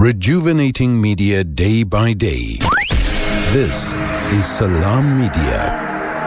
rejuvenating media day by day. This is Salam Media.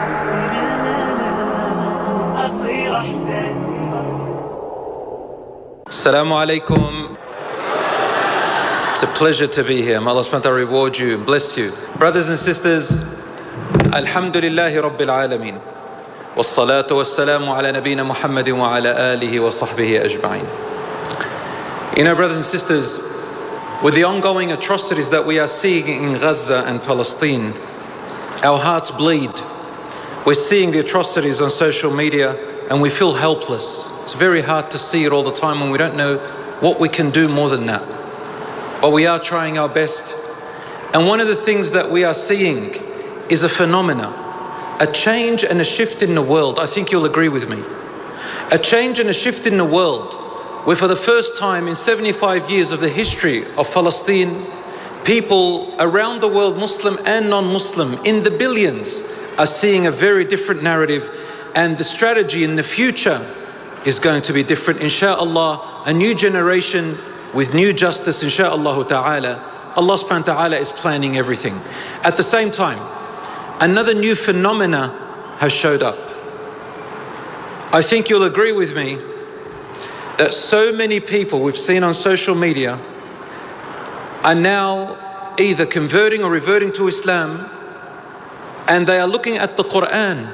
Assalamu alaikum. It's a pleasure to be here. May Allah subhanahu wa ta'ala reward you and bless you. Brothers and sisters, Alhamdulillahi Rabbil Alameen. Wassalatu wassalamu ala nabeena Muhammadin wa ala alihi wa sahbihi ajma'in. You know, brothers and sisters, with the ongoing atrocities that we are seeing in Gaza and Palestine, our hearts bleed. We're seeing the atrocities on social media and we feel helpless. It's very hard to see it all the time when we don't know what we can do more than that. But we are trying our best. And one of the things that we are seeing is a phenomena, a change and a shift in the world. I think you'll agree with me. A change and a shift in the world where for the first time in 75 years of the history of Palestine, people around the world, Muslim and non-Muslim, in the billions, are seeing a very different narrative. And the strategy in the future is going to be different, insha'Allah. A new generation with new justice, insha'Allah ta'ala. Allah subhanahu wa ta'ala is planning everything. At the same time, another new phenomena has showed up. I think you'll agree with me that so many people we've seen on social media are now either converting or reverting to Islam, and they are looking at the Quran.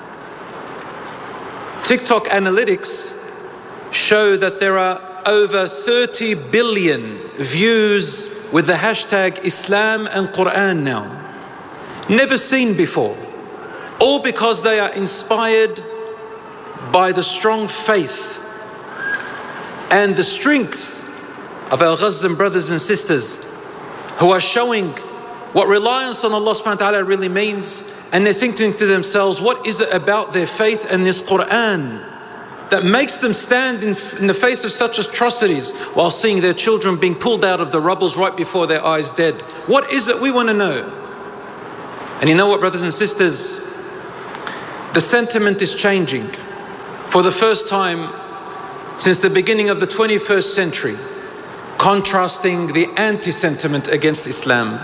TikTok analytics show that there are over 30 billion views with the hashtag Islam and Quran now. Never seen before. All because they are inspired by the strong faith and the strength of our Ghazan brothers and sisters who are showing what reliance on Allah subhanahu wa ta'ala really means. And they're thinking to themselves, what is it about their faith and this Quran that makes them stand in the face of such atrocities while seeing their children being pulled out of the rubbles right before their eyes dead? What is it we want to know? And you know what, brothers and sisters? The sentiment is changing. For the first time since the beginning of the 21st century, contrasting the anti-sentiment against Islam.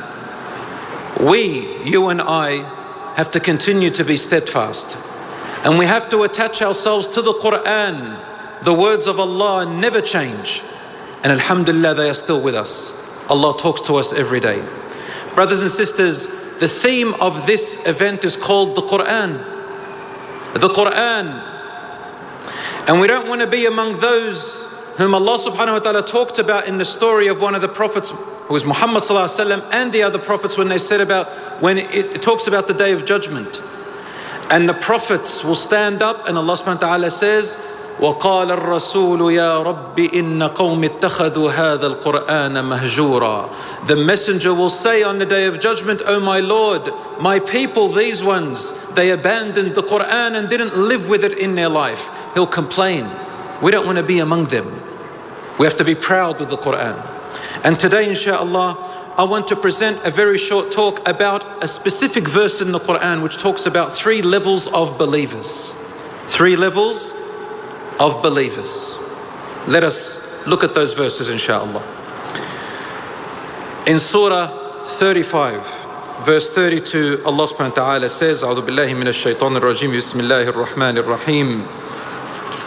We, you and I, have to continue to be steadfast. And we have to attach ourselves to the Quran. The words of Allah never change. And alhamdulillah, they are still with us. Allah talks to us every day. Brothers and sisters, the theme of this event is called the Quran. The Quran. And we don't want to be among those whom Allah subhanahu wa ta'ala talked about in the story of one of the prophets, who was Muhammad sallallahu alaihi wasallam, and the other prophets when they said about, when it talks about the day of judgment. And the prophets will stand up and Allah subhanahu wa ta'ala says, وَقَالَ الرَّسُولُ يَا رَبِّ إِنَّ قَوْمِ اتَّخَذُوا هَذَا الْقُرْآنَ مَهْجُورًا. The messenger will say on the day of judgment, O my Lord, my people, these ones, they abandoned the Quran and didn't live with it in their life. He'll complain. We don't want to be among them. We have to be proud with the Quran. And today, insha'Allah, I want to present a very short talk about a specific verse in the Quran which talks about 3 levels of believers. 3 levels of believers. Let us look at those verses, insha'Allah. In Surah 35, verse 32, Allah subhanahu wa ta'ala says, أعوذ بالله من الشيطان الرجيم بسم الله الرحمن الرحيم